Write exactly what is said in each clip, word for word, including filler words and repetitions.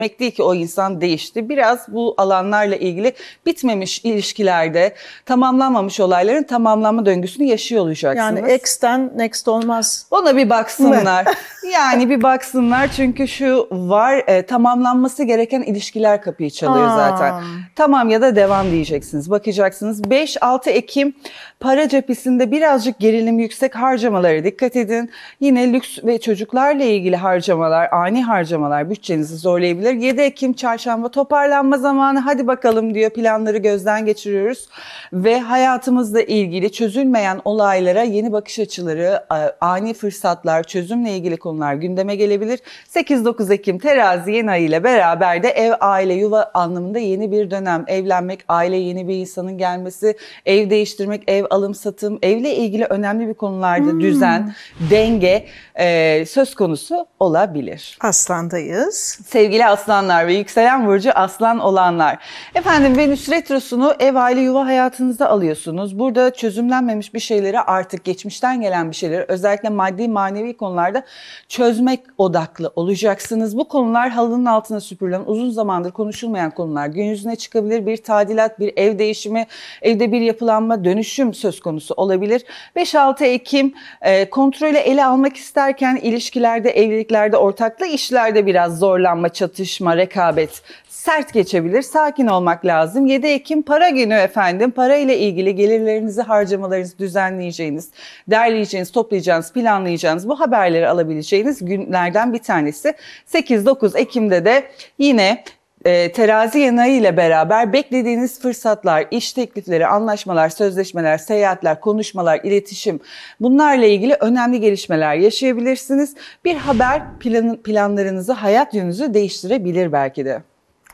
demek değil ki o insan değişti. Biraz bu alanlarla ilgili bitmemiş ilişkilerde tamamlanmamış olayların tamamlanma döngüsünü yaşıyor olacaksınız. Yani X'ten next olmaz. Ona bir baksınlar. Yani bir baksınlar çünkü şu var e, tamamlanması gereken ilişkiler kapıyı çalıyor Aa. zaten. Tamam ya da devam diyeceksiniz. Bakacaksınız. beş altı Ekim para cephisinde birazcık gerilim yüksek harcamalara dikkat edin. Yine lüks ve çocuklarla ilgili harcamalar, ani harcamalar bütçenizi zorlayabilir. yedi Ekim çarşamba toparlanma zamanı, hadi bakalım diyor, planları gözden geçiriyoruz. Ve hayatımızla ilgili çözülmeyen olaylara yeni bakış açıları, ani fırsatlar, çözümle ilgili konular gündeme gelebilir. sekiz dokuz Ekim terazi yeni ay ile beraber de ev, aile, yuva anlamında yeni bir dönem. Evlenmek, aile, yeni bir insanın gelmesi, ev değiştirmek, ev alım satım, evle ilgili önemli bir konularda hmm. düzen, denge e, söz konusu olabilir. Aslandayız. Sevgili aslanlar ve yükselen burcu aslan olanlar. Efendim Venüs retrosunu ev, aile, yuva hayatınızda alıyorsunuz. Burada çözümlenmemiş bir şeyleri, artık geçmişten gelen bir şeyleri özellikle maddi manevi konularda çözmek odaklı olacaksınız. Bu konular halının altına süpürülen, uzun zamandır konuşulmayan konular gün yüzüne çıkabilir. Bir tadilat, bir ev değişimi, evde bir yapılanma, dönüşüm söz konusu olabilir. beş altı Ekim e, kontrolü ele almak isterken ilişkilerde, evliliklerde, ortaklı işlerde biraz zorlanma, çatışma, rekabet sert geçebilir. Sakin olmak lazım. yedi Ekim para günü efendim. Para ile ilgili gelirlerinizi, harcamalarınızı düzenleyeceğiniz, derleyeceğiniz, toplayacağınız, planlayacağınız, bu haberleri alabileceğiniz günlerden bir tanesi. sekiz dokuz Ekim'de de yine E, terazi yeni ayı ile beraber beklediğiniz fırsatlar, iş teklifleri, anlaşmalar, sözleşmeler, seyahatler, konuşmalar, iletişim, bunlarla ilgili önemli gelişmeler yaşayabilirsiniz. Bir haber plan, planlarınızı, hayat yönünüzü değiştirebilir belki de.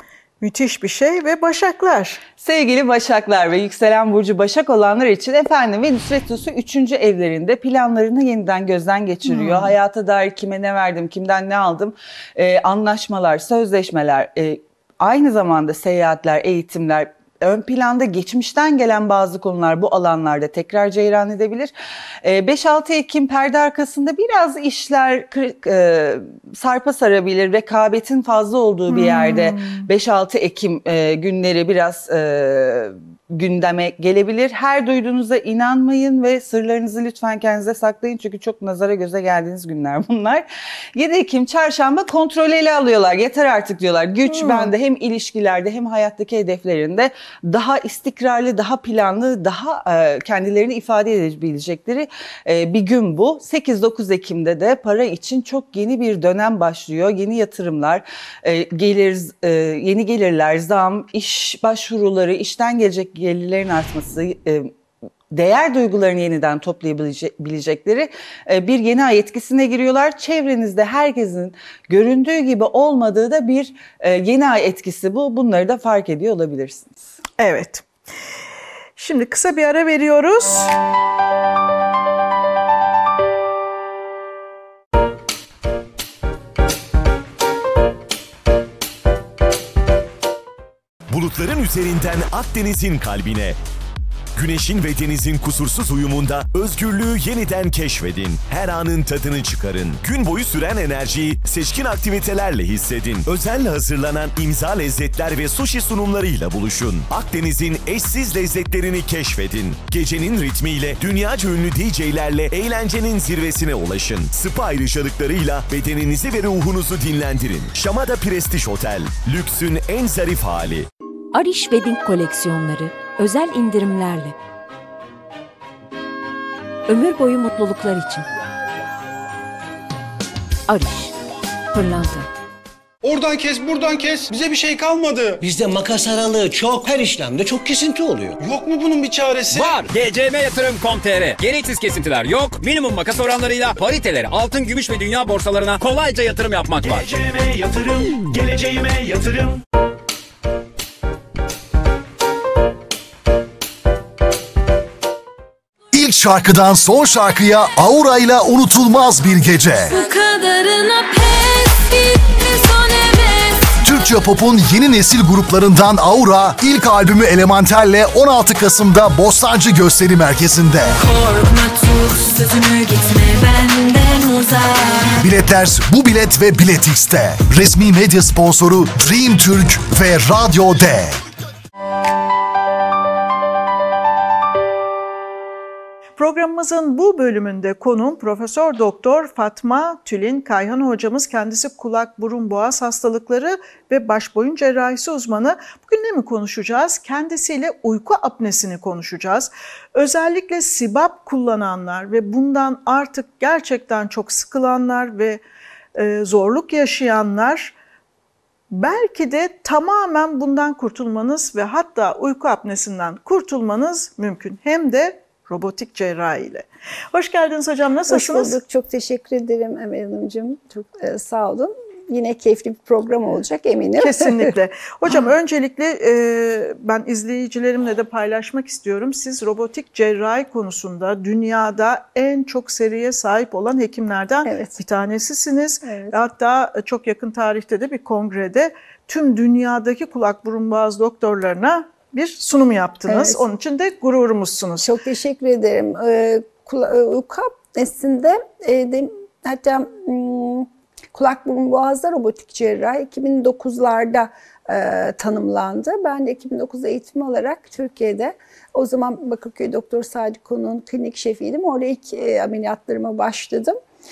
Müthiş bir şey. Ve Başaklar. Sevgili Başaklar ve yükselen burcu Başak olanlar için efendim Venüs retrosu üçüncü evlerinde planlarını yeniden gözden geçiriyor. Hmm. Hayata dair kime ne verdim, kimden ne aldım, ee, anlaşmalar, sözleşmeler, e, aynı zamanda seyahatler, eğitimler, ön planda geçmişten gelen bazı konular bu alanlarda tekrar ceyran edebilir. beş altı Ekim perde arkasında biraz işler e, sarpa sarabilir. Rekabetin fazla olduğu bir yerde hmm. beş altı Ekim e, günleri biraz e, gündeme gelebilir. Her duyduğunuza inanmayın ve sırlarınızı lütfen kendinize saklayın. Çünkü çok nazara göze geldiğiniz günler bunlar. yedi Ekim çarşamba kontrolü ele alıyorlar. Yeter artık diyorlar. Güç hmm. bende, hem ilişkilerde hem hayattaki hedeflerinde daha istikrarlı, daha planlı, daha e, kendilerini ifade edebilecekleri e, bir gün bu. sekiz dokuz Ekim'de de para için çok yeni bir dönem başlıyor. Yeni yatırımlar, e, gelir, e, yeni gelirler, zam, iş başvuruları, işten gelecek gelirlerin artması, e, değer duygularını yeniden toplayabilecekleri bir yeni ay etkisine giriyorlar. Çevrenizde herkesin göründüğü gibi olmadığı da bir yeni ay etkisi bu. Bunları da fark ediyor olabilirsiniz. Evet. Şimdi kısa bir ara veriyoruz. Bulutların üzerinden Akdeniz'in kalbine, güneşin ve denizin kusursuz uyumunda özgürlüğü yeniden keşfedin. Her anın tadını çıkarın. Gün boyu süren enerjiyi seçkin aktivitelerle hissedin. Özenle hazırlanan imza lezzetler ve sushi sunumlarıyla buluşun. Akdeniz'in eşsiz lezzetlerini keşfedin. Gecenin ritmiyle dünyaca ünlü D J'lerle eğlencenin zirvesine ulaşın. Spa ayrıcalıklarıyla bedeninizi ve ruhunuzu dinlendirin. Şamada Prestij Otel, lüksün en zarif hali. Arish Wedding koleksiyonları özel indirimlerle. Ömür boyu mutluluklar için. Arish, pırlanta. Oradan kes, buradan kes. Bize bir şey kalmadı. Bizde makas aralığı çok, her işlemde çok kesinti oluyor. Yok mu bunun bir çaresi? Var. G C M yatırım nokta com nokta t r. Gereksiz kesintiler yok. Minimum makas oranlarıyla pariteleri altın, gümüş ve dünya borsalarına kolayca yatırım yapmak var. G C M yatırım, geleceğime yatırım. İlk şarkıdan son şarkıya Aura'yla unutulmaz bir gece. Bu kadarına pes, bitti son heves. Türkçe pop'un yeni nesil gruplarından Aura, ilk albümü Elemental'le on altı Kasım'da Bostancı Gösteri Merkezi'nde. Korkma, tut sözümü, gitme benden yolumuza. Biletler Bu Bilet ve Bilet X'te. Resmi medya sponsoru Dream Türk ve Radyo D. Programımızın bu bölümünde konuğum Profesör Doktor Fatma Tülin Kayhan hocamız. Kendisi kulak, burun, boğaz hastalıkları ve baş boyun cerrahisi uzmanı. Bugün ne mi konuşacağız? Kendisiyle uyku apnesini konuşacağız. Özellikle sibap kullananlar ve bundan artık gerçekten çok sıkılanlar ve e, zorluk yaşayanlar, belki de tamamen bundan kurtulmanız ve hatta uyku apnesinden kurtulmanız mümkün. Hem de robotik cerrahi ile. Hoş geldiniz hocam. Nasılsınız? Hoş bulduk. Çok teşekkür ederim Emel Hanımcığım. Çok e, sağ olun. Yine keyifli bir program olacak eminim. Kesinlikle. Hocam öncelikle e, ben izleyicilerimle de paylaşmak istiyorum. Siz robotik cerrahi konusunda dünyada en çok seriye sahip olan hekimlerden evet. bir tanesisiniz. Evet. Hatta çok yakın tarihte de bir kongrede tüm dünyadaki kulak burun boğaz doktorlarına bir sunum yaptınız. Evet. Onun için de gururumuzsunuz. Çok teşekkür ederim. Ee, uyku apnesinde e, de, hatta hmm, kulak burun boğazda robotik cerrahi iki bin dokuzlarda e, tanımlandı. Ben de iki bin dokuz eğitimi alarak Türkiye'de, o zaman Bakırköy Doktor Sadi Konu'nun klinik şefiydim. Orada ilk e, ameliyatlarıma başladım.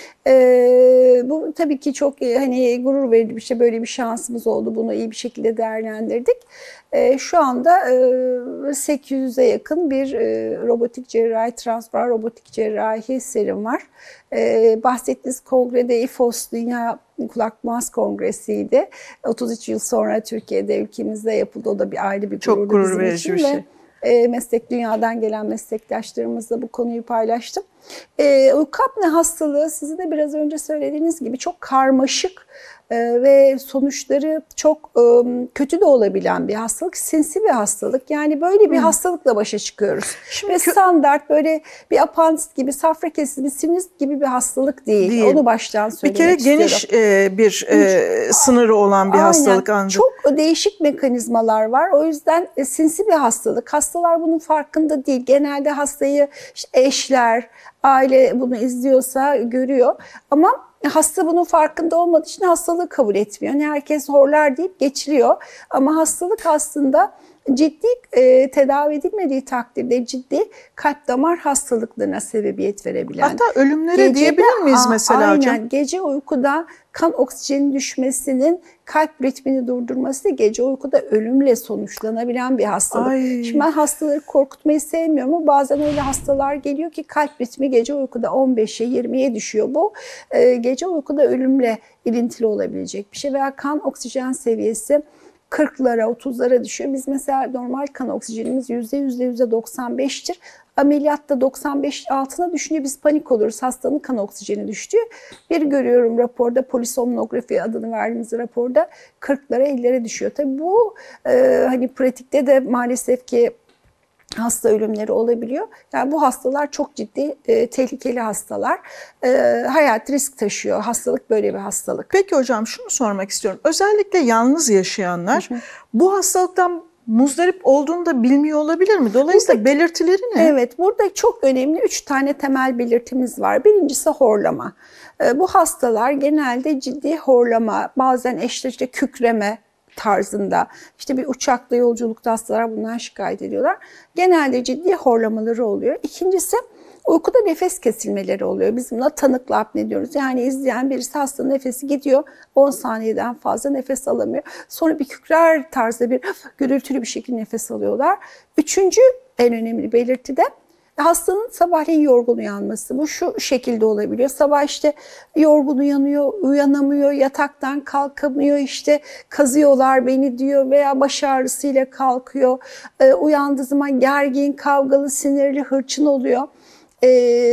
Ee, bu tabii ki çok hani gurur verici bir şey, böyle bir şansımız oldu, bunu iyi bir şekilde değerlendirdik. Ee, şu anda e, sekiz yüze yakın bir e, robotik cerrahi, transfer robotik cerrahi serim var. Ee, bahsettiğiniz kongrede İ F O S Dünya Kulak Boğaz Kongresi'ydi. otuz üç yıl sonra Türkiye'de, ülkemizde yapıldı. O da bir ayrı bir çok gurur verici bir şey. E, meslek dünyadan gelen meslektaşlarımızla bu konuyu paylaştım. E, uyku apne hastalığı, sizin de biraz önce söylediğiniz gibi çok karmaşık e, ve sonuçları çok e, kötü de olabilen bir hastalık, sinsi bir hastalık. Yani böyle bir hmm. hastalıkla başa çıkıyoruz. Şimdi ve standart böyle bir apandist gibi, safra kesimi, sinüzit gibi bir hastalık değil. değil. Onu baştan söylemek istiyorum. Bir kere istiyorum. geniş e, bir e, sınırı olan bir Aynen. hastalık ancak. Çok değişik mekanizmalar var. O yüzden e, sinsi bir hastalık. Hastalar bunun farkında değil. Genelde hastayı işte eşler, aile bunu izliyorsa görüyor. Ama hasta bunun farkında olmadığı için hastalığı kabul etmiyor. Yani herkes horlar deyip geçiriyor. Ama hastalık aslında ciddi e, tedavi edilmediği takdirde ciddi kalp damar hastalıklarına sebebiyet verebilen. Hatta ölümlere gecede, diyebilir miyiz mesela aynen, hocam? Gece uykuda kan oksijeni düşmesinin kalp ritmini durdurması gece uykuda ölümle sonuçlanabilen bir hastalık. Ay. Şimdi ben hastaları korkutmayı sevmiyorum ama bazen öyle hastalar geliyor ki kalp ritmi gece uykuda on beşe yirmiye düşüyor. Bu e, gece uykuda ölümle ilintili olabilecek bir şey veya kan oksijen seviyesi kırklara, otuzlara düşüyor. Biz mesela normal kan oksijenimiz yüzde yüzde yüzde doksan beştir. Ameliyatta doksan beş altına düşünce biz panik oluruz. Hastanın kan oksijeni düştü. Bir görüyorum raporda, polisomnografi adını verdiğimiz raporda kırklara ellere düşüyor. Tabii bu e, hani pratikte de maalesef ki hasta ölümleri olabiliyor. Yani bu hastalar çok ciddi e, tehlikeli hastalar. E, hayat risk taşıyor. Hastalık böyle bir hastalık. Peki hocam şunu sormak istiyorum. Özellikle yalnız yaşayanlar hı hı. bu hastalıktan muzdarip olduğunu da bilmiyor olabilir mi? Dolayısıyla burada, belirtileri ne? Evet, burada çok önemli üç tane temel belirtimiz var. Birincisi horlama. E, bu hastalar genelde ciddi horlama, bazen eşte işte kükreme tarzında, işte bir uçakta yolculukta hastalar bundan şikayet ediyorlar. Genelde ciddi horlamaları oluyor. İkincisi uykuda nefes kesilmeleri oluyor. Biz buna tanıklı apne diyoruz. Yani izleyen birisi hastanın nefesi gidiyor, on saniyeden fazla nefes alamıyor. Sonra bir kükrer tarzda bir gürültülü bir şekilde nefes alıyorlar. Üçüncü en önemli belirti de hastanın sabahleyin yorgun uyanması. Bu şu şekilde olabiliyor. Sabah işte yorgun uyanıyor, uyanamıyor, yataktan kalkamıyor, işte kazıyorlar beni diyor veya baş ağrısıyla kalkıyor. Ee, uyandığı zaman gergin, kavgalı, sinirli, hırçın oluyor. Ee,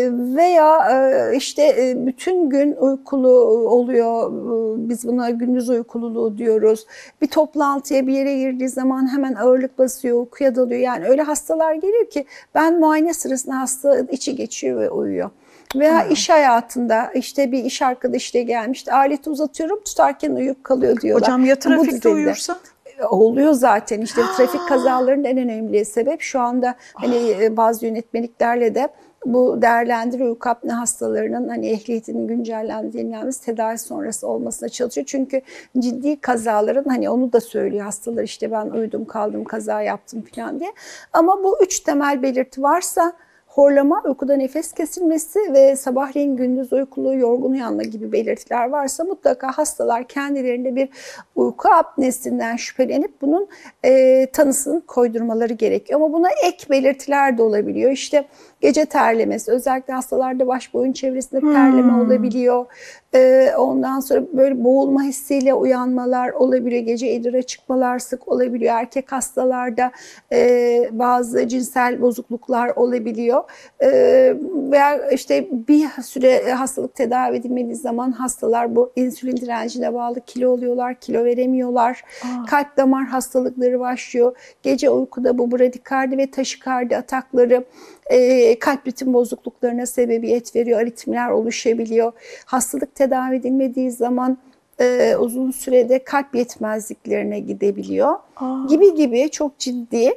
veya e, işte e, bütün gün uykulu oluyor. Biz buna gündüz uykululuğu diyoruz. Bir toplantıya, bir yere girdiği zaman hemen ağırlık basıyor, uykuya dalıyor. Yani öyle hastalar geliyor ki ben muayene sırasında hasta içi geçiyor ve uyuyor. Veya hmm. iş hayatında işte bir iş arkadaşıyla gelmişti. Aleti uzatıyorum, tutarken uyuyup kalıyor diyorlar. Hocam ya trafikte uyursa? Oluyor zaten. İşte trafik kazalarının en önemli sebep şu anda hani bazı yönetmeliklerle de bu değerlendiriyor uyku apne hastalarının hani ehliyetinin güncellendiği, yenilenmesi, tedavi sonrası olmasına çalışıyor. Çünkü ciddi kazaların hani onu da söylüyor hastalar, işte ben uyudum kaldım kaza yaptım falan diye. Ama bu üç temel belirti varsa, horlama, uykuda nefes kesilmesi ve sabahleyin gündüz uykulu, yorgun uyanma gibi belirtiler varsa mutlaka hastalar kendilerinde bir uyku apnesinden şüphelenip bunun e, tanısını koydurmaları gerekiyor. Ama buna ek belirtiler de olabiliyor. İşte gece terlemesi, özellikle hastalarda baş boyun çevresinde terleme hmm. olabiliyor. Ee, ondan sonra böyle boğulma hissiyle uyanmalar olabiliyor. Gece idrara çıkmalar sık olabiliyor. Erkek hastalarda e, bazı cinsel bozukluklar olabiliyor. E, veya işte bir süre hastalık tedavi edilmediği zaman hastalar bu insülin direncine bağlı kilo oluyorlar, kilo veremiyorlar. Aa. Kalp damar hastalıkları başlıyor. Gece uykuda bu bradikardi ve taşikardi atakları E, kalp ritim bozukluklarına sebebiyet veriyor, aritmiler oluşabiliyor. Hastalık tedavi edilmediği zaman e, uzun sürede kalp yetmezliklerine gidebiliyor. Aa. Gibi gibi çok ciddi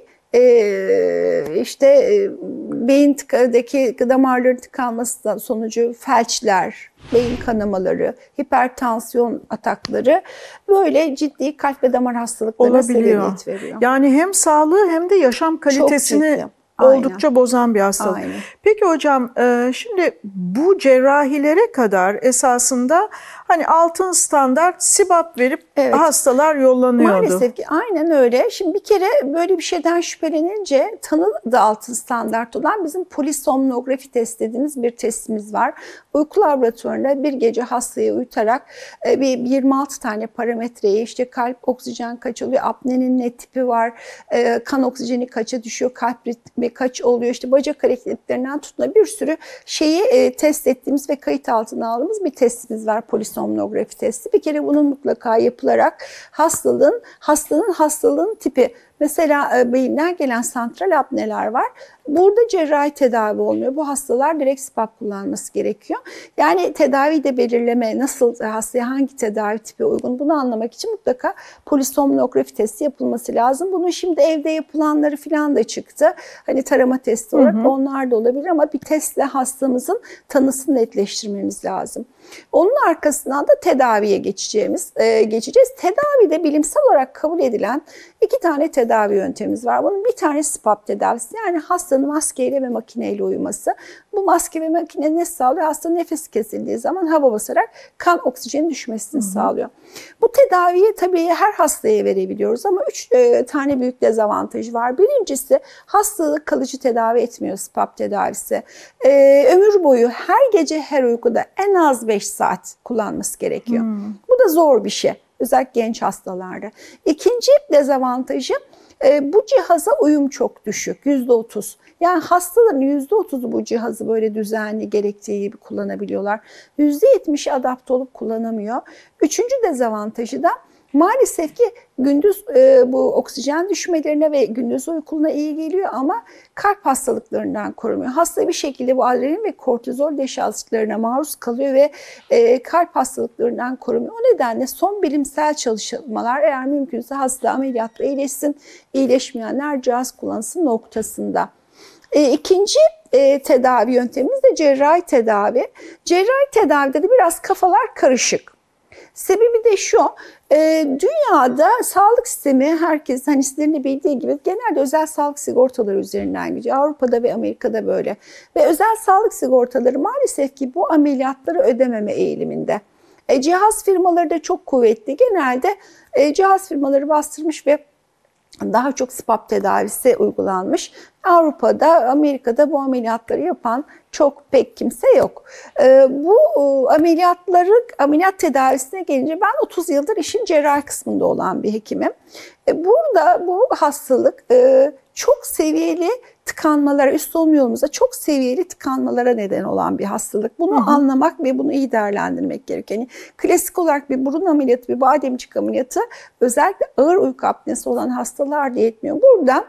e, işte e, beyindeki damarların tıkanması sonucu felçler, beyin kanamaları, hipertansiyon atakları böyle ciddi kalp ve damar hastalıklarına sebebiyet veriyor. Yani hem sağlığı hem de yaşam kalitesini oldukça Aynen. bozan bir hastalık. Aynen. Peki hocam, şimdi bu cerrahilere kadar esasında hani altın standart S B A P verip evet. hastalar yollanıyordu. Maalesef ki aynen öyle. Şimdi bir kere böyle bir şeyden şüphelenince tanı da altın standart olan bizim polisomnografi test dediğimiz bir testimiz var. Uyku laboratuvarında bir gece hastayı uyutarak bir yirmi altı tane parametreyi, işte kalp oksijen kaç oluyor, apnenin ne tipi var, kan oksijeni kaça düşüyor, kalp ritmi kaç oluyor, işte bacak hareketlerinden tutun bir sürü şeyi test ettiğimiz ve kayıt altına aldığımız bir testimiz var, polisomnografi testi. Bir kere bunun mutlaka yapılarak hastalığın, hastanın hastalığın tipi, mesela e, beyinden gelen santral apneler var. Burada cerrahi tedavi olmuyor. Bu hastalar direkt S P A P kullanması gerekiyor. Yani tedaviyi de belirleme, nasıl hastaya hangi tedavi tipi uygun, bunu anlamak için mutlaka polisomnografi testi yapılması lazım. Bunun şimdi evde yapılanları falan da çıktı. Hani tarama testi olarak hı hı. onlar da olabilir ama bir testle hastamızın tanısını netleştirmemiz lazım. Onun arkasından da tedaviye geçeceğimiz, e, geçeceğiz. Tedavide bilimsel olarak kabul edilen iki tane tedavi yöntemimiz var. Bunun bir tanesi S P A P tedavisi, yani hastanın maskeyle ve makineyle uyuması. Bu maske ve makine ne sağlıyor? Hastanın nefesi kesildiği zaman hava basarak kan oksijeni düşmesini Hı-hı. sağlıyor. Bu tedaviyi tabii her hastaya verebiliyoruz ama üç e, tane büyük dezavantajı var. Birincisi, hastalığı kalıcı tedavi etmiyor S P A P tedavisi. E, ömür boyu her gece her uykuda en az beş saat kullanması gerekiyor. Hmm. Bu da zor bir şey. Özellikle genç hastalarda. İkinci dezavantajı, e, bu cihaza uyum çok düşük. yüzde otuz. Yani hastaların yüzde otuzu bu cihazı böyle düzenli, gerektiği gibi kullanabiliyorlar. yüzde yetmişi adapte olup kullanamıyor. Üçüncü dezavantajı da maalesef ki gündüz e, bu oksijen düşmelerine ve gündüz uykuna iyi geliyor ama kalp hastalıklarından korumuyor. Hasta bir şekilde bu adrenalin ve kortizol deşarjlarına maruz kalıyor ve e, kalp hastalıklarından korumuyor. O nedenle son bilimsel çalışmalar, eğer mümkünse hasta ameliyatla iyileşsin, iyileşmeyenler cihaz kullansın noktasında. E, ikinci e, tedavi yöntemimiz de cerrahi tedavi. Cerrahi tedavide de biraz kafalar karışık. Sebebi de şu, e, dünyada sağlık sistemi, herkes hani sizlerin de bildiği gibi genelde özel sağlık sigortaları üzerinden gidiyor. Avrupa'da ve Amerika'da böyle. Ve özel sağlık sigortaları maalesef ki bu ameliyatları ödememe eğiliminde. E, cihaz firmaları da çok kuvvetli. Genelde e, cihaz firmaları bastırmış ve daha çok S P A P tedavisi uygulanmış. Avrupa'da, Amerika'da bu ameliyatları yapan çok pek kimse yok. Ee, bu e, ameliyatları, ameliyat tedavisine gelince ben otuz yıldır işin cerrahi kısmında olan bir hekimim. E, burada bu hastalık e, çok seviyeli tıkanmalara, üst solunum yolumuza çok seviyeli tıkanmalara neden olan bir hastalık. Bunu hı hı. anlamak ve bunu iyi değerlendirmek gerekiyor. Yani klasik olarak bir burun ameliyatı, bir bademcik ameliyatı özellikle ağır uyku apnesi olan hastalar da yetmiyor. Buradan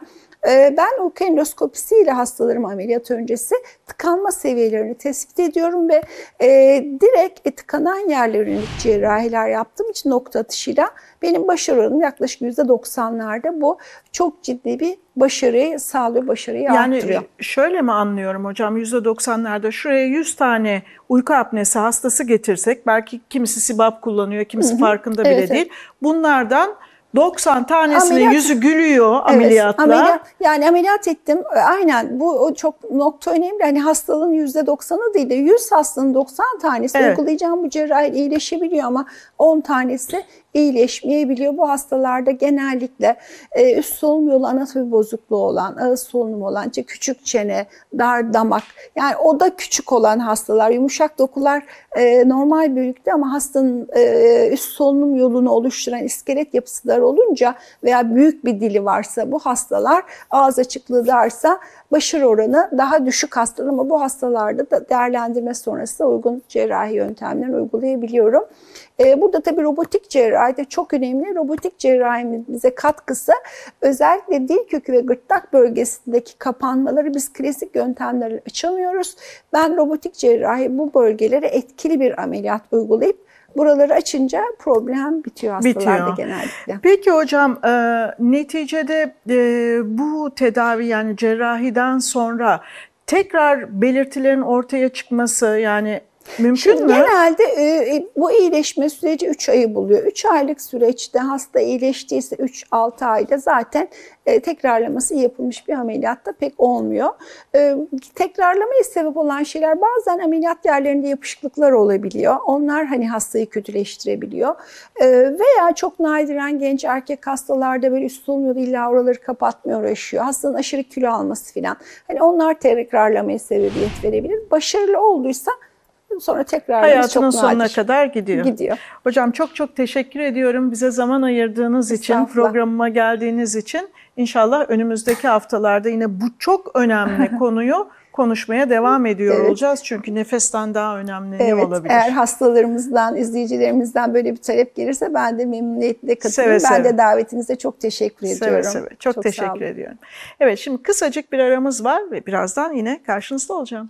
Ee, ben uyku endoskopisiyle hastalarım ameliyat öncesi tıkanma seviyelerini tespit ediyorum ve e, direkt e, tıkanan yerlere yönelik cerrahiler yaptığım için nokta atışıyla benim başarı oranım yaklaşık yüzde doksanlarda. Bu çok ciddi bir başarıyı sağlıyor, başarıyı yani arttırıyor. Yani şöyle mi anlıyorum hocam, yüzde doksanlarda şuraya yüz tane uyku apnesi hastası getirsek, belki kimisi sibap kullanıyor, kimisi hı hı. farkında bile evet, değil. Evet. Bunlardan doksan tanesinin ameliyat, yüzü gülüyor ameliyatla. Evet, ameliyat, yani ameliyat ettim. Aynen, bu çok nokta önemli. Hani hastalığın yüzde doksanı değil de yüz hastanın doksan tanesi evet. uygulayacağım bu cerrahi iyileşebiliyor ama on tanesi iyileşmeyebiliyor. Bu hastalarda genellikle e, üst solunum yolu anatomi bozukluğu olan, ağız solunumu olan, işte küçük çene, dar damak, yani o da küçük olan hastalar, yumuşak dokular e, normal büyüklükte ama hastanın e, üst solunum yolunu oluşturan iskelet yapısı dar olunca veya büyük bir dili varsa bu hastalar, ağız açıklığı darsa başarı oranı daha düşük hastalar ama bu hastalarda da değerlendirme sonrası uygun cerrahi yöntemler uygulayabiliyorum. Ee, burada tabii robotik cerrahi de çok önemli. Robotik cerrahinin bize katkısı özellikle dil kökü ve gırtlak bölgesindeki kapanmaları biz klasik yöntemlerle açamıyoruz. Ben robotik cerrahi bu bölgelere etkili bir ameliyat uygulayıp buraları açınca problem bitiyor hastalarda bitiyor. Genellikle. Peki hocam, e, neticede e, bu tedavi, yani cerrahiden sonra tekrar belirtilerin ortaya çıkması yani mümkün Şimdi mü? Genelde e, bu iyileşme süreci üç ayı buluyor. üç aylık süreçte hasta iyileştiyse üç altı ayda zaten e, tekrarlaması yapılmış bir ameliyatta pek olmuyor. E, tekrarlamaya sebep olan şeyler bazen ameliyat yerlerinde yapışıklıklar olabiliyor. Onlar hani hastayı kötüleştirebiliyor. E, veya çok nadiren genç erkek hastalarda böyle üst solunum yolu illa oraları kapatmaya uğraşıyor. Hastanın aşırı kilo alması filan. Hani onlar tekrarlamaya sebebiyet verebilir. Başarılı olduysa sonra tekrar hayatının sonuna nadir. kadar gidiyor. Gidiyor. Hocam çok çok teşekkür ediyorum bize zaman ayırdığınız için, programıma geldiğiniz için. İnşallah önümüzdeki haftalarda yine bu çok önemli konuyu konuşmaya devam ediyor evet. olacağız. Çünkü nefesten daha önemli evet, ne olabilir? Eğer hastalarımızdan, izleyicilerimizden böyle bir talep gelirse ben de memnuniyetle katılırım. Seve ben seve. de davetinize çok teşekkür seve ediyorum. Seve. Çok, çok teşekkür ediyorum. Evet, şimdi kısacık bir aramız var ve birazdan yine karşınızda olacağım.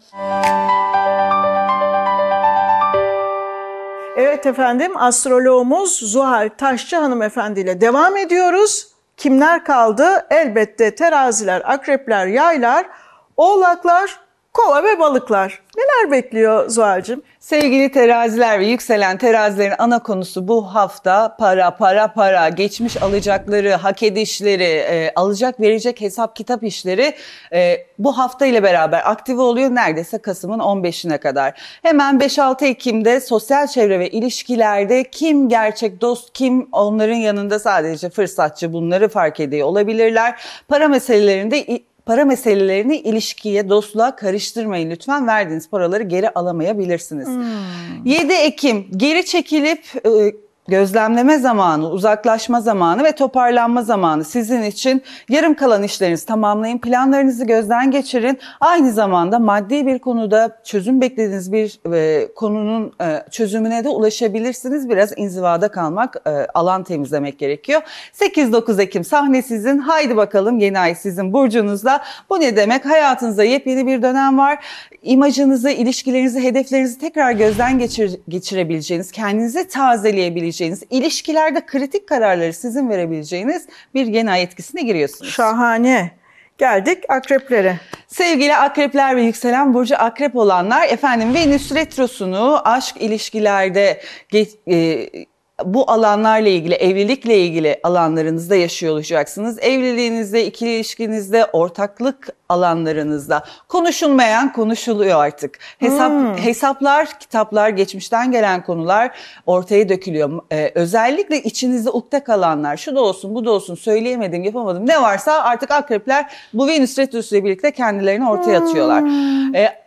Evet efendim, astroloğumuz Zuhal Taşçı hanımefendi ile devam ediyoruz. Kimler kaldı? Elbette teraziler, akrepler, yaylar, oğlaklar, kova ve balıklar. Neler bekliyor Zuhal'cığım? Sevgili teraziler ve yükselen terazilerin ana konusu bu hafta para, para, para, geçmiş alacakları, hak edişleri, e, alacak verecek hesap kitap işleri e, bu hafta ile beraber aktive oluyor neredeyse Kasım'ın on beşine kadar. Hemen beş altı Ekim'de sosyal çevre ve ilişkilerde kim gerçek dost, kim onların yanında sadece fırsatçı, bunları fark ediyor olabilirler. Para meselelerinde Para meselelerini ilişkiye, dostluğa karıştırmayın lütfen. Verdiğiniz paraları geri alamayabilirsiniz. Hmm. yedi Ekim geri çekilip e, gözlemleme zamanı, uzaklaşma zamanı ve toparlanma zamanı sizin için. Yarım kalan işlerinizi tamamlayın, planlarınızı gözden geçirin. Aynı zamanda maddi bir konuda çözüm beklediğiniz bir e, konunun e, çözümüne de ulaşabilirsiniz. Biraz inzivada kalmak, e, alan temizlemek gerekiyor. sekiz dokuz Ekim sahne sizin. Haydi bakalım, yeni ay sizin burcunuzda. Bu ne demek? Hayatınızda yepyeni bir dönem var. İmajınızı, ilişkilerinizi, hedeflerinizi tekrar gözden geçir, geçirebileceğiniz, kendinizi tazeleyebileceğiniz, ilişkilerde kritik kararları sizin verebileceğiniz bir yeni ay etkisine giriyorsunuz. Şahane. Geldik akreplere. Sevgili akrepler ve yükselen burcu akrep olanlar, efendim Venüs retrosunu aşk, ilişkilerde e, bu alanlarla ilgili, evlilikle ilgili alanlarınızda yaşıyor olacaksınız. Evliliğinizde, ikili ilişkinizde, ortaklık alanlarınızda konuşulmayan konuşuluyor artık. Hesap hmm. hesaplar, kitaplar, geçmişten gelen konular ortaya dökülüyor. Ee, özellikle içinizde ukde kalanlar, şu da olsun, bu da olsun, söyleyemedim, yapamadım, ne varsa artık akrepler bu Venüs retrosu ile birlikte kendilerini ortaya atıyorlar. Hmm. Ee,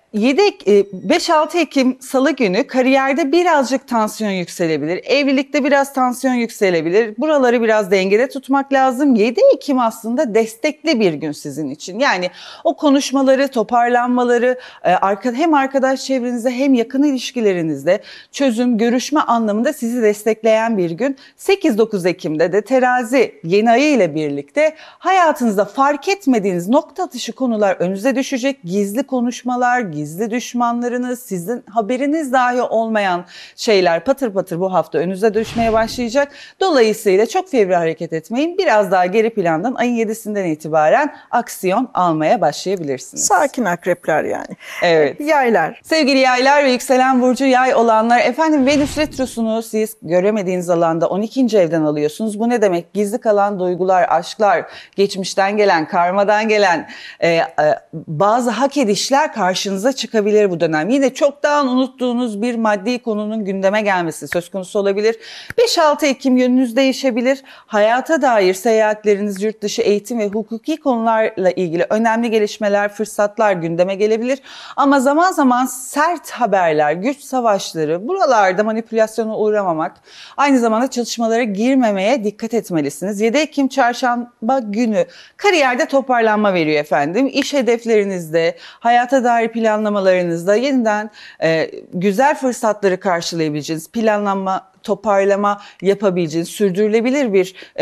beş altı Ekim Salı günü kariyerde birazcık tansiyon yükselebilir. Evlilikte biraz tansiyon yükselebilir. Buraları biraz dengede tutmak lazım. yedi Ekim aslında destekli bir gün sizin için. Yani o konuşmaları, toparlanmaları hem arkadaş çevrenizde hem yakın ilişkilerinizde çözüm, görüşme anlamında sizi destekleyen bir gün. sekiz dokuz Ekim'de de Terazi yeni ayı ile birlikte hayatınızda fark etmediğiniz nokta atışı konular önünüze düşecek. Gizli konuşmalar, gizli düşmanlarınız, sizin haberiniz dahi olmayan şeyler patır patır bu hafta önünüze düşmeye başlayacak. Dolayısıyla çok fevri hareket etmeyin. Biraz daha geri plandan ayın yedisinden itibaren aksiyon almaya başlayabilirsiniz. Sakin akrepler yani. Evet. Yaylar. Sevgili yaylar ve yükselen burcu yay olanlar, efendim Venüs retrosunu siz göremediğiniz alanda on ikinci evden alıyorsunuz. Bu ne demek? Gizli kalan duygular, aşklar, geçmişten gelen, karmadan gelen e, e, bazı hak edişler karşınıza çıkabilir bu dönem. Yine çoktan unuttuğunuz bir maddi konunun gündeme gelmesi söz konusu olabilir. beş altı Ekim yönünüz değişebilir. Hayata dair seyahatleriniz, yurt dışı eğitim ve hukuki konularla ilgili önemli gelişmeler, fırsatlar gündeme gelebilir. Ama zaman zaman sert haberler, güç savaşları, buralarda manipülasyona uğramamak, aynı zamanda çalışmalara girmemeye dikkat etmelisiniz. yedi Ekim çarşamba günü kariyerde toparlanma veriyor efendim. İş hedeflerinizde, hayata dair planlamalarınızda yeniden e, güzel fırsatları karşılayabileceğiniz, planlanma, toparlama yapabileceğiniz, sürdürülebilir bir e,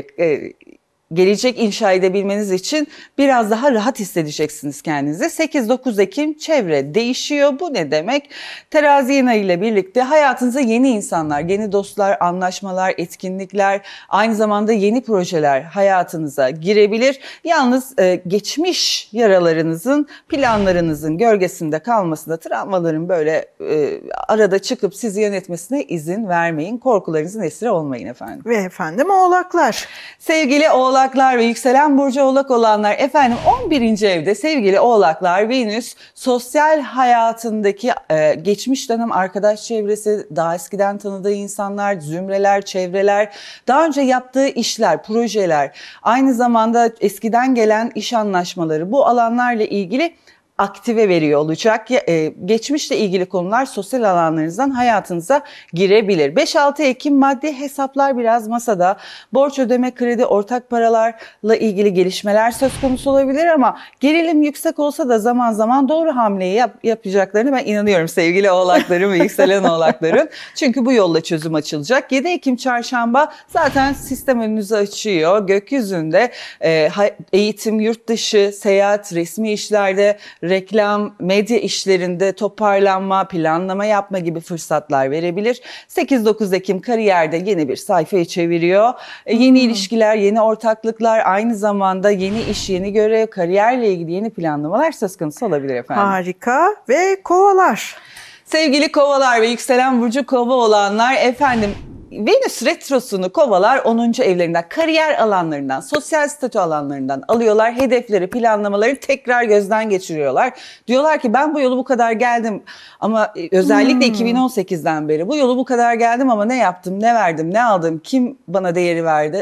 e, gelecek inşa edebilmeniz için biraz daha rahat hissedeceksiniz kendinizi. sekiz dokuz Ekim çevre değişiyor. Bu ne demek? Terazi yeni ayı ile birlikte hayatınıza yeni insanlar, yeni dostlar, anlaşmalar, etkinlikler, aynı zamanda yeni projeler hayatınıza girebilir. Yalnız e, geçmiş yaralarınızın, planlarınızın gölgesinde kalmasında, travmaların böyle e, arada çıkıp sizi yönetmesine izin vermeyin. Korkularınızın esiri olmayın efendim. Ve efendim oğlaklar. Sevgili oğlaklar, Oğlaklar ve yükselen burcu oğlak olanlar, efendim on birinci evde sevgili oğlaklar, Venüs sosyal hayatındaki e, geçmiş dönem arkadaş çevresi, daha eskiden tanıdığı insanlar, zümreler, çevreler, daha önce yaptığı işler, projeler, aynı zamanda eskiden gelen iş anlaşmaları, bu alanlarla ilgili aktive veriyor olacak. Geçmişle ilgili konular sosyal alanlarınızdan hayatınıza girebilir. beş altı Ekim maddi hesaplar biraz masada. Borç ödeme, kredi, ortak paralarla ilgili gelişmeler söz konusu olabilir ama gerilim yüksek olsa da zaman zaman doğru hamleyi yap, yapacaklarını ben inanıyorum sevgili oğlakların ve yükselen oğlakların. Çünkü bu yolla çözüm açılacak. yedi Ekim çarşamba zaten sistem önünüzü açıyor. Gökyüzünde e, eğitim, yurt dışı, seyahat, resmi işlerde, reklam, medya işlerinde toparlanma, planlama yapma gibi fırsatlar verebilir. sekiz dokuz Ekim kariyerde yeni bir sayfayı çeviriyor. E, yeni hmm. ilişkiler, yeni ortaklıklar, aynı zamanda yeni iş, yeni görev, kariyerle ilgili yeni planlamalar söz konusu olabilir efendim. Harika. Ve kovalar. Sevgili kovalar ve yükselen burcu kova olanlar, efendim Venüs retrosunu kovalar onuncu evlerinden, kariyer alanlarından, sosyal statü alanlarından alıyorlar. Hedefleri, planlamaları tekrar gözden geçiriyorlar. Diyorlar ki ben bu yolu bu kadar geldim ama özellikle hmm. iki bin on sekizden beri bu yolu bu kadar geldim ama ne yaptım, ne verdim, ne aldım, kim bana değeri verdi?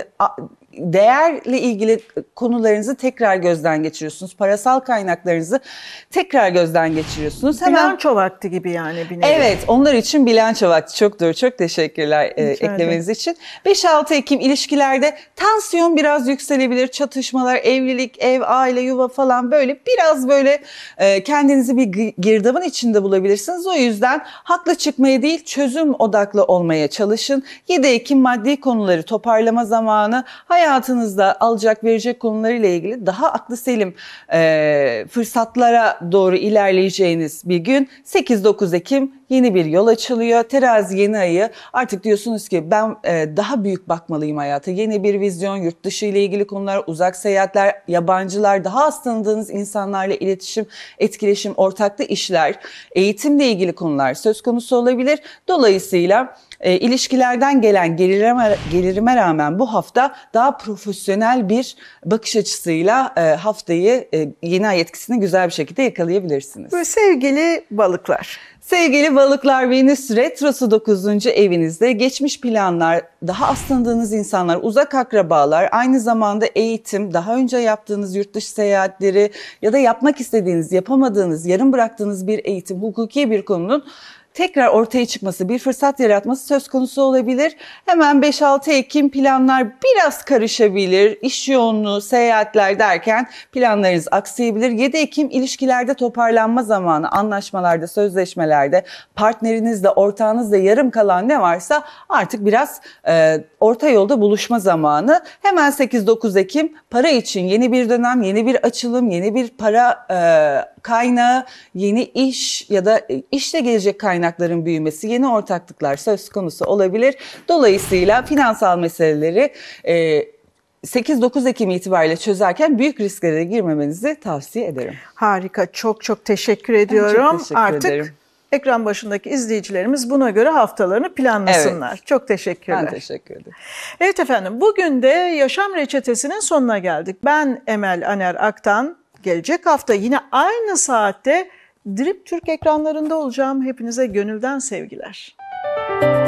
Değerle ilgili konularınızı tekrar gözden geçiriyorsunuz. Parasal kaynaklarınızı tekrar gözden geçiriyorsunuz. Hemen... Bilanço vakti gibi yani bir nevi. Evet, onlar için bilanço vakti. Çok doğru, çok teşekkürler e, eklemeniz için. beş altı Ekim ilişkilerde tansiyon biraz yükselebilir. Çatışmalar, evlilik, ev, aile, yuva falan böyle biraz böyle e, kendinizi bir girdabın içinde bulabilirsiniz. O yüzden haklı çıkmaya değil, çözüm odaklı olmaya çalışın. yedi Ekim maddi konuları toparlama zamanı. Hayatınızda alacak verecek konularıyla ilgili daha aklı selim e, fırsatlara doğru ilerleyeceğiniz bir gün. sekiz dokuz Ekim yeni bir yol açılıyor. Terazi yeni ayı, artık diyorsunuz ki ben e, daha büyük bakmalıyım hayata. Yeni bir vizyon, yurt dışı ile ilgili konular, uzak seyahatler, yabancılar, daha az tanıdığınız insanlarla iletişim, etkileşim, ortaklı işler, eğitimle ilgili konular söz konusu olabilir. Dolayısıyla E, ilişkilerden gelen gelirime, gelirime rağmen bu hafta daha profesyonel bir bakış açısıyla e, haftayı e, yeni ay etkisini güzel bir şekilde yakalayabilirsiniz. Ve sevgili balıklar. Sevgili balıklar, Venüs Retrosu dokuzuncu evinizde geçmiş planlar, daha az tanıdığınız insanlar, uzak akrabalar, aynı zamanda eğitim, daha önce yaptığınız yurt dışı seyahatleri ya da yapmak istediğiniz, yapamadığınız, yarım bıraktığınız bir eğitim, hukuki bir konunun tekrar ortaya çıkması, bir fırsat yaratması söz konusu olabilir. Hemen beş altı Ekim planlar biraz karışabilir. İş yoğunluğu, seyahatler derken planlarınız aksayabilir. yedi Ekim ilişkilerde toparlanma zamanı, anlaşmalarda, sözleşmelerde, partnerinizle, ortağınızla yarım kalan ne varsa artık biraz e, orta yolda buluşma zamanı. Hemen sekiz dokuz Ekim para için yeni bir dönem, yeni bir açılım, yeni bir para e, kaynağı, yeni iş ya da işle gelecek kaynakların büyümesi, yeni ortaklıklar söz konusu olabilir. Dolayısıyla finansal meseleleri sekiz dokuz Ekim itibariyle çözerken büyük risklere girmemenizi tavsiye ederim. Harika, çok çok teşekkür ediyorum. Çok teşekkür Artık ederim. ekran başındaki izleyicilerimiz buna göre haftalarını planlasınlar. Evet. Çok teşekkürler. Ben teşekkür ederim. Evet efendim, bugün de Yaşam Reçetesi'nin sonuna geldik. Ben Emel Aner Aktan. Gelecek hafta yine aynı saatte Drip Türk ekranlarında olacağım. Hepinize gönülden sevgiler.